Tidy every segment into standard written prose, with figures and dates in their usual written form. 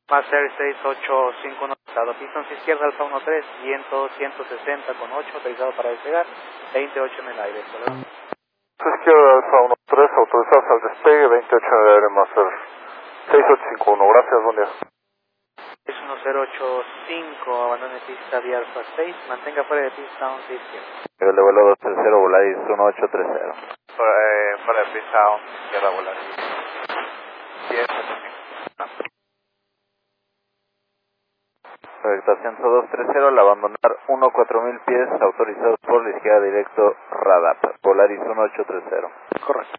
Más Air 6851 pesado, pista 11 izquierda, Alfa 13, viento 160 con 8, autorizado para despegar, 28 en el aire, ¿verdad? Izquierda, Alfa 13, autorizados al despegue, 28 en el aire, más Air 6851, gracias, buen día. 1085, abandone pista vía Alfa 6, mantenga fuera de pista 11 izquierda. Nivel de vuelo 230, Volaris 1830. Fuera de pista 11 izquierda, Volaris 1085. Afectación 230 al abandonar 14000 pies, autorizados por la izquierda directo radar, Volaris 1830. Correcto.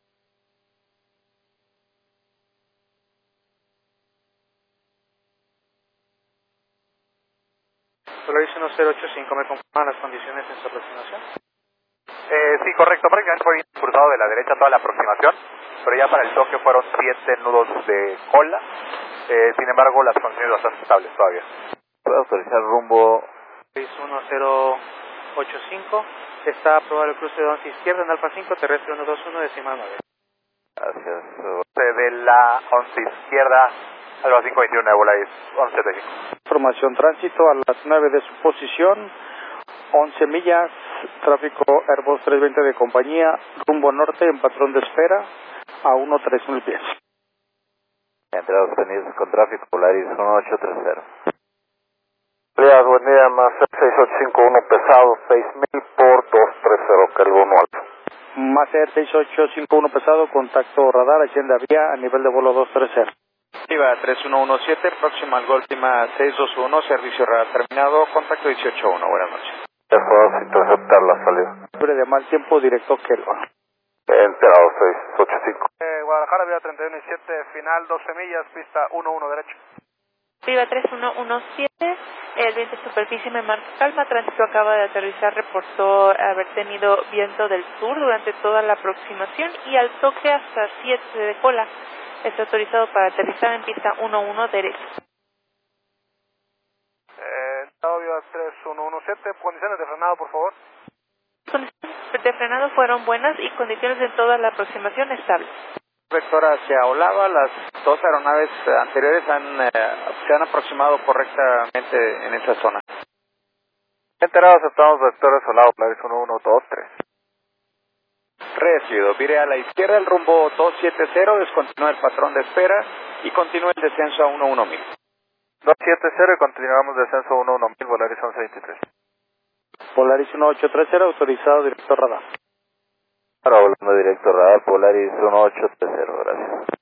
Volaris 1085, ¿me confirman las condiciones en su aproximación? Sí, correcto, prácticamente fue bien cruzado de la derecha toda la aproximación, pero ya para el toque fueron 7 nudos de cola, sin embargo las condiciones bastante estables todavía. ¿Puede autorizar rumbo? 1085, está aprobado el cruce de 11 izquierda en Alfa 5, terrestre 121, decimal 9. Gracias. De la 11 izquierda, Alfa 521 de Volaris 1175. Información tránsito a las 9 de su posición, 11 millas, tráfico Airbus 320 de compañía, rumbo norte en patrón de espera a 13000 pies. Entrados pendientes con tráfico, Volaris 1830. Buen día, más 6851 pesado, 6000 por 230, cargo 1 alto. Más Air 6851 pesado, contacto radar, hacienda vía a nivel de vuelo 230. Iba 3117, próximo al Golfima 621, servicio radar terminado, contacto 181, buenas noches. Ya puedo interceptar la salida. Libre de mal tiempo, directo Kelva. Enterado 685. Guadalajara, vía 3117, final 12 millas, pista 11 derecho. Viva 3117, el viento de superficie me marca calma, tránsito acaba de aterrizar, reportó haber tenido viento del sur durante toda la aproximación y al toque hasta 7 de cola. Está autorizado para aterrizar en pista 11 derecho. Viva 3117, condiciones de frenado, por favor. Condiciones de frenado fueron buenas y condiciones de toda la aproximación estables. Vector hacia Olava, las dos aeronaves anteriores se han aproximado correctamente en esa zona. Enterado, aceptamos vectores Olava, Volaris 1123. Recibido, vire a la izquierda el rumbo 270, descontinúa el patrón de espera y continúa el descenso a 11000. 270 y continuamos descenso 11000, Volaris 1123. Volaris 1830, autorizado directo radar. Ahora volando directo radar, Volaris 1830, gracias.